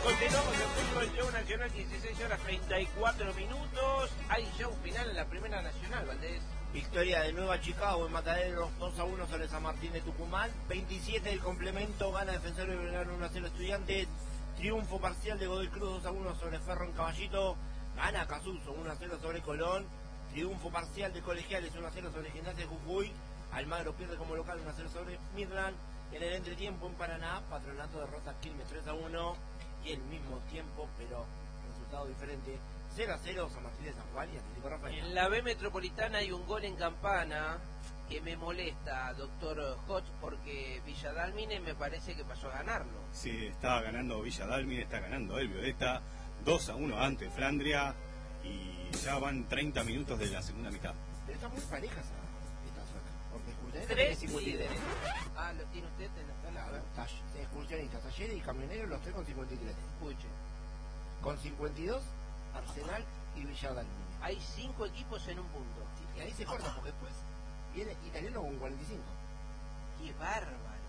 Continuamos en fútbol, show nacional, 16 horas 34 minutos. Hay show final en la Primera Nacional, Valdés. Victoria de Nueva Chicago en Mataderos, 2-1 sobre San Martín de Tucumán. 27 del complemento, gana Defensor de Belgrano 1-0 Estudiantes. Triunfo parcial de Godoy Cruz 2-1 sobre Ferro en Caballito. Gana Casuso 1-0 sobre Colón. Triunfo parcial de Colegiales 1-0 sobre Gimnasia de Jujuy. Almagro pierde como local 1-0 sobre Midland. En el entretiempo en Paraná, Patronato derrota a Quilmes 3-1. Y el mismo tiempo, pero resultado diferente, 0-0 San Martín de San Juan y Atlético Rafael. En la B Metropolitana hay un gol en Campana que me molesta, doctor Hodge, porque Villadalmine me parece que pasó a ganarlo. Sí, estaba ganando Villadalmine, está ganando el Violeta, 2-1 ante Flandria y ya van 30 minutos de la segunda mitad. Pero está muy pareja esta zona, porque Excursionista Tres tiene 52. líderes. Ah, lo tiene usted en la tabla. A ver, Excursionistas, Talleres y Camioneros, los tres con 53. escuche. Con 52, Arsenal y Villadalmine. Hay 5 equipos en un punto. Y ahí se corta porque después viene Italiano con 45. ¡Qué bárbaro!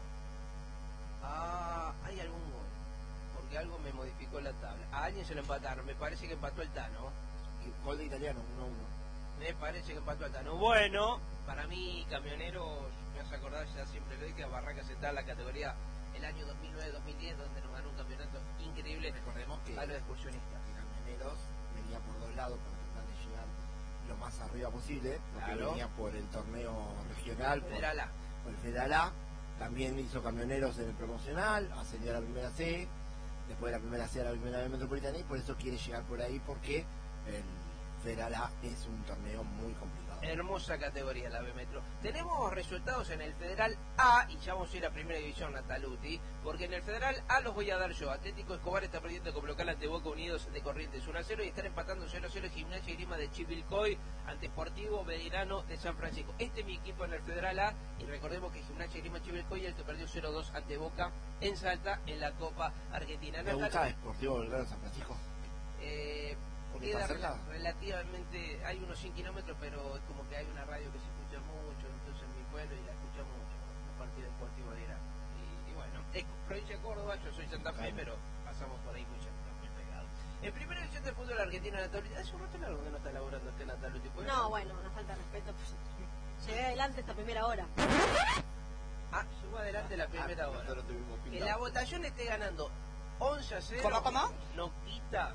Ah, hay algún gol. Porque algo me modificó la tabla. A alguien se lo empataron. Me parece que empató el Tano. Y gol de Italiano, 1-1. Me parece que empató el Tano. Bueno, para mí, Camioneros, me hace acordar, ya siempre lo dije, a Barracas está en la categoría el año 2009-2010, donde nos ganó un campeonato increíble. Recordemos que a los excursionistas. Camioneros venía por dos lados para tratar de llegar lo más arriba posible, porque Claro. venía por el torneo regional, Federal A. por el Federal A. También hizo Camioneros en el promocional, ascendió a la primera C, después de la primera C a la primera B metropolitana, y por eso quiere llegar por ahí, porque el Federal A es un torneo muy complicado. Hermosa categoría la B Metro. Tenemos resultados en el Federal A y ya vamos a ir a Primera División, Nataluti, porque en el Federal A los voy a dar yo. Atlético Escobar está perdiendo como local ante Boca Unidos de Corrientes 1-0 y están empatando 0-0 Gimnasia y Grima de Chivilcoy ante Sportivo Belgrano de San Francisco. Este es mi equipo en el Federal A y recordemos que Gimnasia y Grima Chivilcoy es el que perdió 0-2 ante Boca en Salta en la Copa Argentina. ¿Te gusta Sportivo Belgrano San Francisco? Porque Queda está cerca. relativamente, hay unos 100 kilómetros, pero es como que hay una radio que se escucha mucho, entonces en mi pueblo y la escucha mucho, los partidos deportivos de Irán. Y bueno, es provincia de Córdoba, yo soy Santa Fe, pero pasamos por ahí muy pegados. En Primera División de Fútbol Argentina, Natalia, hace un rato largo que no está laburando usted, Natalia. No, bueno, una falta de respeto. Pues, llegué adelante esta primera hora. Ah, subo adelante la primera hora. Nosotros tuvimos Que pintado. la votación esté ganando 11-0, ¿Cómo? no quita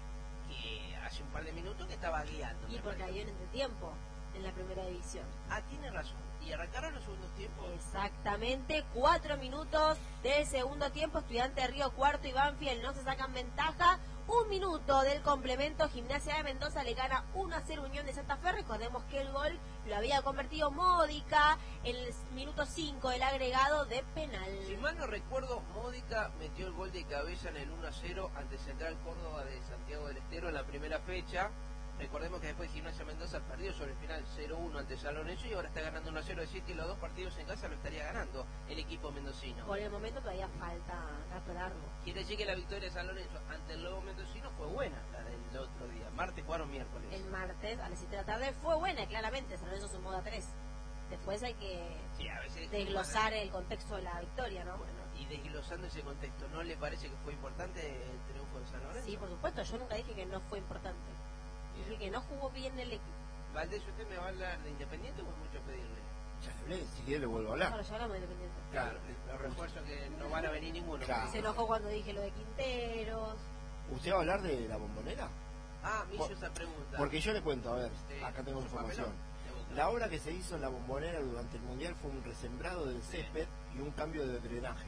que hace un par de minutos que estaba guiando. Y me porque parece. hay un entretiempo en la primera división. Ah, tiene razón. ¿Y arrancaron los segundos tiempos? Exactamente, 4 minutos del segundo tiempo. Estudiante de Río Cuarto y Banfield no se sacan ventaja. 1 minuto del complemento. Gimnasia de Mendoza le gana 1-0 Unión de Santa Fe. Recordemos que el gol lo había convertido Módica en el minuto 5 del agregado de penal. Si mal no recuerdo, Módica metió el gol de cabeza en el 1-0 ante Central Córdoba de Santiago del Estero en la primera fecha. Recordemos que después Gimnasia Mendoza perdió sobre el final 0-1 ante San Lorenzo y ahora está ganando 1-0 de 7 y los dos partidos en casa lo estaría ganando el equipo mendocino. Por el momento todavía falta rato largo. Quiere decir que la victoria de San Lorenzo ante el Lobo Mendocino fue buena, la del otro día. Martes jugaron miércoles. El martes a las 7 de la tarde fue buena, claramente. San Lorenzo sumó a 3. Después hay que Sí, a veces desglosar el contexto de la victoria, ¿no? Bueno, y desglosando ese contexto, ¿no le parece que fue importante el triunfo de San Lorenzo? Sí, por supuesto. Yo nunca dije que no fue importante. Dije que no jugó bien el equipo. Valdés, ¿usted me va a hablar de Independiente o es mucho pedirle? Ya le hablé, si quiere le vuelvo a hablar. Ahora ya hablamos de Independiente. Claro. Los refuerzos que no van a venir ninguno. Claro. Se enojó cuando dije lo de Quinteros. ¿Usted va a hablar de la Bombonera? Ah, me hizo esa pregunta. Porque yo le cuento, a ver, Sí, acá tengo por información. papelón, de Boca. La obra que se hizo en la Bombonera durante el Mundial fue un resembrado del césped y un cambio de drenaje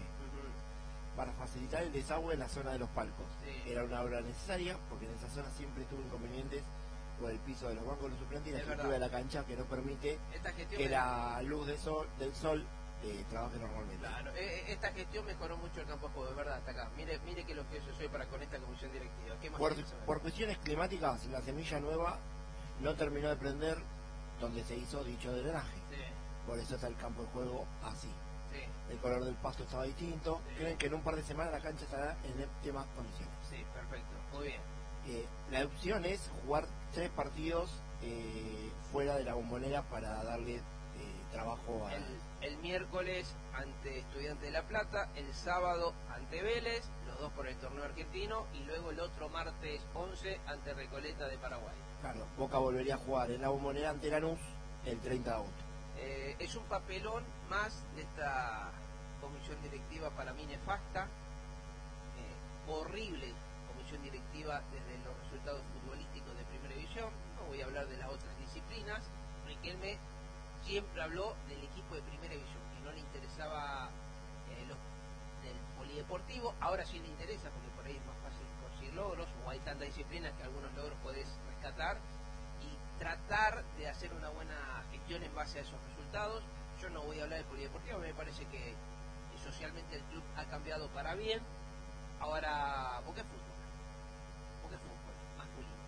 Ujú. para facilitar el desagüe en la zona de los palcos. Sí. Era una obra necesaria porque en esa zona siempre tuvo inconvenientes por el piso de los bancos de los suplentes y la Es estructura de verdad. la cancha que no permite Esta gestión que me- la luz del sol trabaje normalmente. Claro, esta gestión mejoró mucho el campo de juego, es verdad, hasta acá. Mire que lo que yo soy para con esta comisión directiva. ¿Qué más Por, quiere saber? por cuestiones climáticas, la semilla nueva no terminó de prender donde se hizo dicho drenaje. Sí, Por eso está el campo de juego así. sí, El color del pasto estaba distinto. Sí. Creen que en un par de semanas la cancha estará en óptimas condiciones. sí, perfecto, muy bien. La opción es jugar 3 partidos fuera de la Bombonera para darle trabajo el miércoles ante Estudiantes de La Plata, el sábado ante Vélez, los dos por el torneo argentino, y luego el otro martes 11 ante Recoleta de Paraguay. Claro, Boca volvería a jugar en la Bombonera ante Lanús el 30 de agosto. Es un papelón más de esta comisión directiva, para mí nefasta, horrible comisión directiva desde los resultados futbolísticos de Primera División. No voy a hablar de las otras disciplinas. Riquelme siempre habló del equipo de Primera División, que no le interesaba del polideportivo. Ahora sí le interesa, porque por ahí es más fácil conseguir logros, o hay tantas disciplinas que algunos logros podés rescatar y tratar de hacer una buena gestión en base a esos resultados. Yo no voy a hablar del polideportivo, me parece que socialmente el club ha cambiado para bien. Ahora, Boca es fútbol. Boca es fútbol masculino.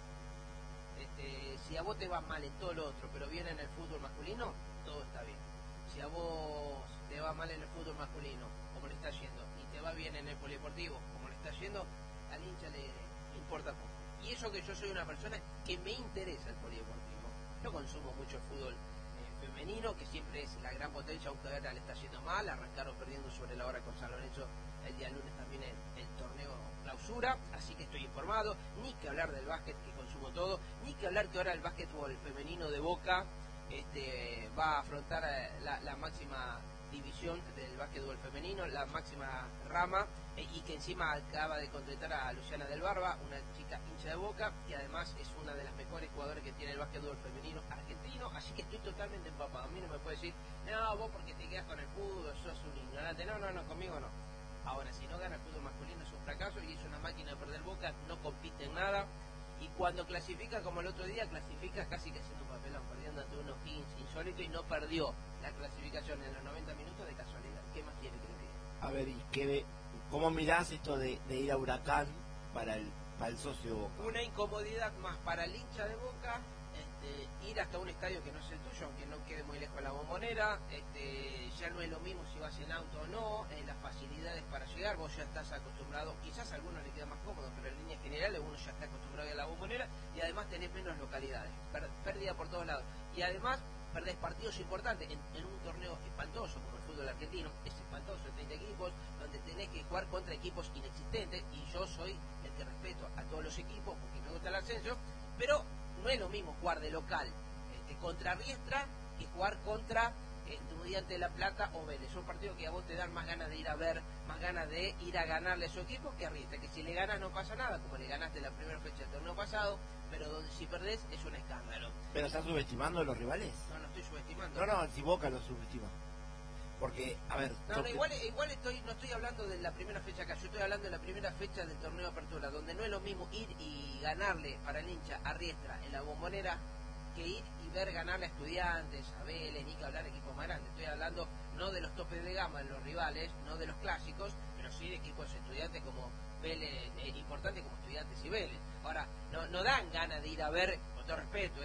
Si a vos te va mal en todo lo otro, pero bien en el fútbol masculino, todo está bien. Si a vos te va mal en el fútbol masculino, como le está yendo, y te va bien en el polideportivo, como le está yendo, al hincha le importa poco. Y eso que yo soy una persona que me interesa el polideportivo. Yo consumo mucho el fútbol femenino, que siempre es la gran potencia, aunque ahora le está yendo mal. Arrancaron perdiendo sobre la hora con San Lorenzo el día lunes también en el torneo clausura, así que estoy informado. Ni que hablar del básquet, que consumo todo, ni que hablar que ahora el básquetbol femenino de Boca va a afrontar la máxima división del básquetbol femenino, la máxima rama, y que encima acaba de contratar a Luciana del Barba, una chica hincha de Boca, que además es una de las mejores jugadoras que tiene el básquetbol femenino argentino, así que estoy totalmente empapado. A mí no me puede decir, no, vos porque te quedas con el fútbol, sos un ignorante. No, conmigo no. Ahora, si no gana el fútbol masculino es un fracaso y es una máquina de perder Boca, no compite en nada, y cuando clasifica, como el otro día, clasifica casi que haciendo un papelón, perdiendo ante unos Kings insólito, y no perdió la clasificación en los 90 minutos de casualidad. ¿Qué más quiere que le diga? A ver, ¿y cómo mirás esto de ir a Huracán para el socio Boca? Una incomodidad más para el hincha de Boca, ir hasta un estadio que no es el tuyo, aunque no quede muy lejos de la Bombonera. Ya no es lo mismo si vas en auto o no, las facilidades para llegar, vos ya estás acostumbrado, quizás a algunos le queda más cómodo, pero en líneas generales uno ya está acostumbrado a la Bombonera, y además tenés menos localidades, pérdida por todos lados, y además perdés partidos importantes en un torneo espantoso como el fútbol argentino. Es espantoso, 30 equipos, donde tenés que jugar contra equipos inexistentes, y yo soy el que respeto a todos los equipos porque me gusta el ascenso, pero no es lo mismo jugar de local contra Riestra que jugar contra Estudiantes de La Plata o Vélez. Son partidos que a vos te dan más ganas de ir a ver, más ganas de ir a ganarle a su equipo que a Riestra, que si le ganas no pasa nada, como le ganaste la primera fecha del torneo pasado, pero donde si perdés es un escándalo. ¿Pero estás subestimando a los rivales? No estoy subestimando. No, si Boca lo subestima. Porque, a ver... igual no estoy hablando de la primera fecha acá, yo estoy hablando de la primera fecha del torneo de apertura, donde no es lo mismo ir y ganarle para el hincha a Riestra en la Bombonera que ir y ver ganarle a Estudiantes, a Vélez, ni que hablar de equipos más grandes. Estoy hablando no de los topes de gama de los rivales, no de los clásicos, pero sí de equipos estudiantes como Vélez, importantes como Estudiantes y Vélez. Ahora, no dan ganas de ir a ver, con todo respeto,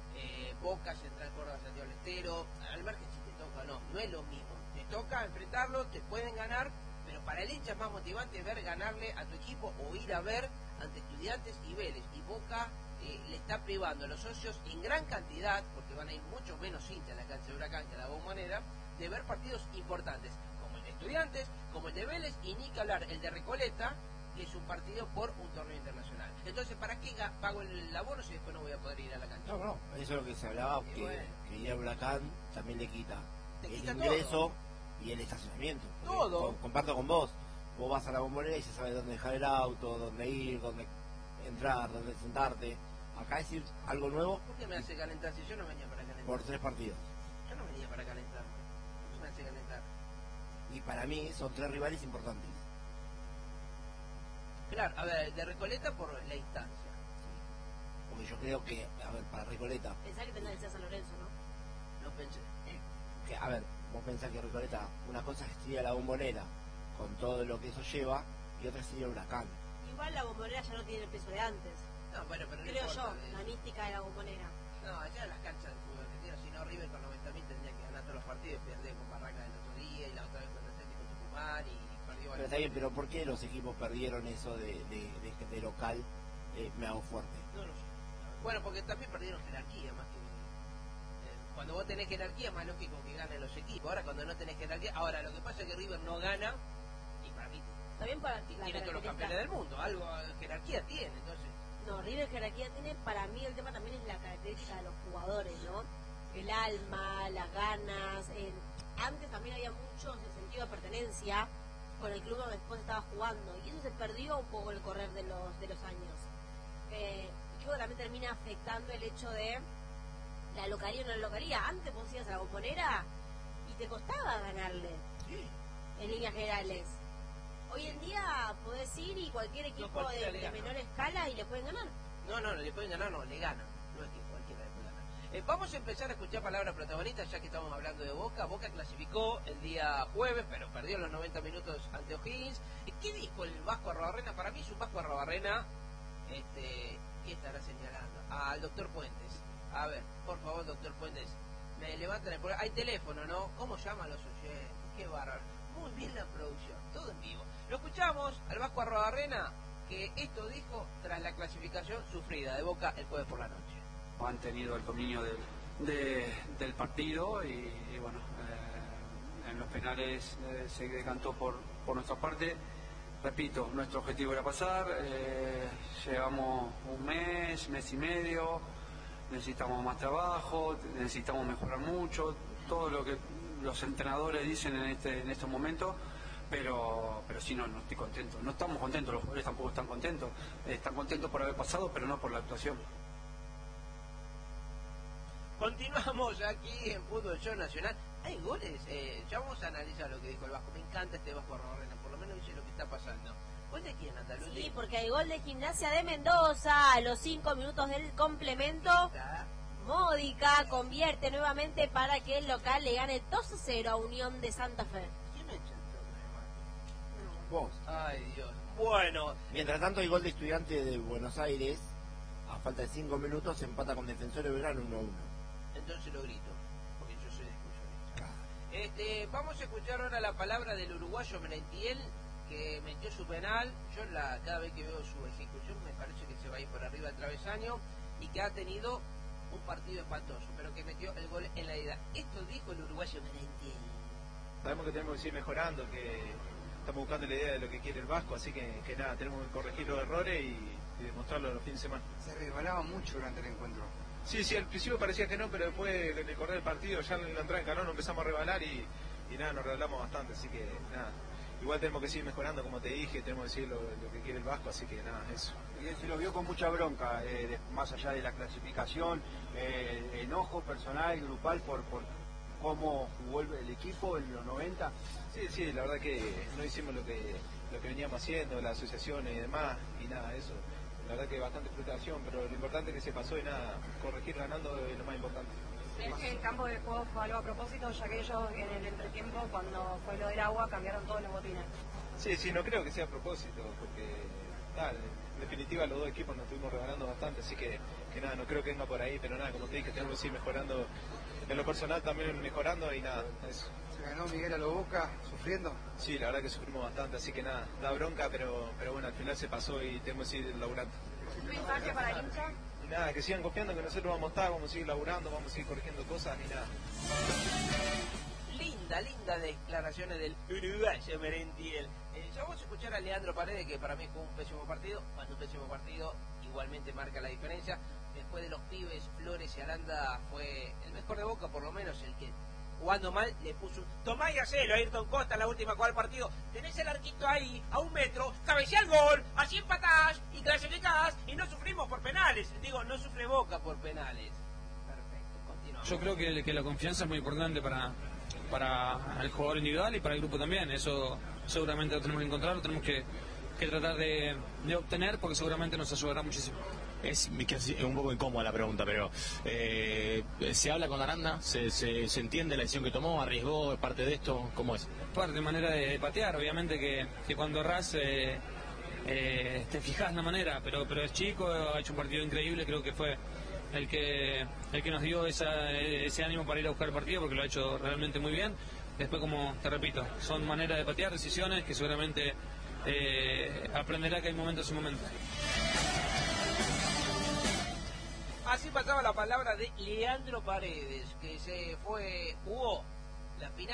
Boca, Central Córdoba, Santiago del Estero, al margen si te toca o no es lo mismo. Te toca enfrentarlo, te pueden ganar, pero para el hincha es más motivante ver ganarle a tu equipo o ir a ver ante Estudiantes y Vélez. Y Boca le está privando a los socios en gran cantidad, porque van a ir mucho menos hinchas a la cancha de Huracán que a la Bombonera, de ver partidos importantes, como el de Estudiantes, como el de Vélez, y ni que hablar el de Recoleta, que es un partido por un torneo internacional. Entonces, ¿para qué pago el abono si después no voy a poder ir a la cancha? No, eso es lo que se hablaba, que ir a Huracán también le quita Te el quita ingreso todo. Y el estacionamiento. Todo. Comparto con vos vas a la Bombonera y se sabe dónde dejar el auto, dónde ir, dónde entrar, dónde sentarte. Acá es ir algo nuevo. ¿Por qué me hace calentar si yo no venía para calentar? Por 3 partidos. Yo no venía para calentar. ¿Por qué me hace calentar? Y para mí son 3 rivales importantes. Claro, a ver, de Recoleta por la instancia. Porque yo creo que, a ver, para Recoleta, Pensá que tenés el San Lorenzo, ¿no? No pensé. que, a ver, vos pensás que Recoleta, una cosa es ir a la Bombonera con todo lo que eso lleva, y otra es ir a Huracán. Igual la Bombonera ya no tiene el peso de antes. No, bueno, pero no Creo importa, yo, la mística de la Bombonera. No, allá en las canchas del fútbol argentino, si no, River con 90.000 tendría que ganar todos los partidos, perder con Barraca el otro día y la otra vez con el Atlético Tucumán y perdió Pero está bien, pero ¿por qué los equipos perdieron eso de local? Me hago fuerte. No lo sé. Bueno, porque también perdieron jerarquía más que Cuando vos tenés jerarquía, es más lógico que ganen los equipos. Ahora, cuando no tenés jerarquía, ahora lo que pasa es que River no gana, y para mí También para ti, tiene todos los campeones del mundo, algo jerarquía tiene, entonces. No, River jerarquía tiene, para mí el tema también es la característica de los jugadores, ¿no? El alma, las ganas. Antes también había mucho ese sentido de pertenencia con el club donde después estaba jugando, y eso se perdió un poco el correr de los años. Y creo que también termina afectando el hecho de la localía o no la localía. Antes vos ibas a la Bombonera y te costaba ganarle, en líneas generales. Hoy en día podés ir y cualquier equipo de menor escala y le pueden ganar. No, le pueden ganar, no, le ganan. No es que cualquiera le puede ganar. Vamos a empezar a escuchar palabras protagonistas, ya que estamos hablando de Boca. Boca clasificó el día jueves, pero perdió los 90 minutos ante O'Higgins. ¿Qué dijo el Vasco Arrobarrena? Para mí es un Vasco Arrobarrena, ¿qué estará señalando? Al doctor Puentes. A ver, por favor, doctor Puentes, me levantan el programa. Hay teléfono, ¿no? ¿Cómo llaman los oyentes? Qué bárbaro. Muy bien la producción, todo en vivo. Lo escuchamos al Vasco Arrobarrena, que esto dijo tras la clasificación sufrida de Boca el jueves por la noche. Han tenido el dominio del partido y bueno, en los penales se decantó por nuestra parte. Repito, nuestro objetivo era pasar, llevamos un mes y medio, necesitamos más trabajo, necesitamos mejorar mucho, todo lo que los entrenadores dicen en estos momentos. Pero sí, no estoy contento. No estamos contentos, los jugadores tampoco están contentos. Están contentos por haber pasado, pero no por la actuación. Continuamos aquí en Fútbol Show Nacional. Hay goles, ya vamos a analizar lo que dijo el Vasco. Me encanta este Vasco Arrobarrena, por lo menos dice lo que está pasando. ¿Gol de quién, Andalucía? Sí, porque hay gol de Gimnasia de Mendoza a los 5 minutos del complemento. Módica convierte nuevamente para que el local le gane 2-0 a Unión de Santa Fe. Vos. Ay, Dios. Bueno. Mientras tanto, el gol de Estudiantes de Buenos Aires, a falta de 5 minutos, se empata con Defensor de Belgrano 1-1. Entonces lo grito, porque yo soy de escuchar. Vamos a escuchar ahora la palabra del uruguayo Merentiel, que metió su penal. Yo cada vez que veo su ejecución me parece que se va a ir por arriba del travesaño, y que ha tenido un partido espantoso, pero que metió el gol en la ida. Esto dijo el uruguayo Merentiel. Sabemos que tenemos que seguir mejorando, que estamos buscando la idea de lo que quiere el Vasco, así que nada, tenemos que corregir los errores y demostrarlo los fines de semana. Se resbalaba mucho durante el encuentro. Sí, al principio parecía que no, pero después en el correr del partido, ya en la entrada en calor, nos empezamos a rebalar y nada, nos rebalamos bastante, así que nada. Igual tenemos que seguir mejorando, como te dije, tenemos que seguir lo que quiere el Vasco, así que nada, eso. Y se lo vio con mucha bronca, más allá de la clasificación, enojo personal, grupal, por cómo jugó el equipo en los 90. Sí, la verdad que no hicimos lo que veníamos haciendo, las asociaciones y demás, y nada, eso. La verdad que bastante frustración, pero lo importante es que se pasó y nada, corregir ganando es lo más importante. ¿Crees que el campo de juego fue algo a propósito, ya que ellos en el entretiempo, cuando fue lo del agua, cambiaron todos los botines? Sí, no creo que sea a propósito, porque en definitiva los dos equipos nos estuvimos regalando bastante, así que nada, no creo que venga por ahí, pero nada, como te dije, tenemos que seguir mejorando, en lo personal también mejorando y nada, eso. ¿Se ganó Miguel a lo Boca sufriendo? Sí, la verdad que sufrimos bastante, así que nada, da bronca, pero bueno, al final se pasó y tenemos que seguir laburando. ¿Un mensaje para el hincha? Y nada, que sigan confiando que nosotros vamos a estar, vamos a seguir laburando, vamos a seguir corrigiendo cosas y nada. Linda declaraciones del uruguayo Merentiel. Ya vamos a escuchar a Leandro Paredes, que para mí fue un pésimo partido. Cuando un pésimo partido igualmente marca la diferencia. Después de los pibes, Flores y Aranda fue el mejor de Boca, por lo menos el que jugando mal le puso un tomá y hacelo a Ayrton Costa en la última jugada del partido. Tenés el arquito ahí a 1 metro, cabecea el gol, así empatás y clasificás y no sufrimos por penales. Digo, no sufre Boca por penales. Perfecto, continuamos. Yo creo que la confianza es muy importante para el jugador individual y para el grupo también. Eso seguramente lo tenemos que encontrar, lo tenemos que tratar de obtener, porque seguramente nos ayudará muchísimo. Es un poco incómoda la pregunta, pero ¿se habla con Aranda? ¿Se entiende la decisión que tomó? ¿Arriesgó? ¿Es parte de esto? ¿Cómo es? Parte, manera de patear, obviamente que cuando errás te fijas la manera, pero es chico, ha hecho un partido increíble, creo que fue el que nos dio ese ánimo para ir a buscar el partido, porque lo ha hecho realmente muy bien. Después, como te repito, son maneras de patear, decisiones que seguramente aprenderá que hay momentos y momentos. así pasaba la palabra de Leandro Paredes, que jugó la final.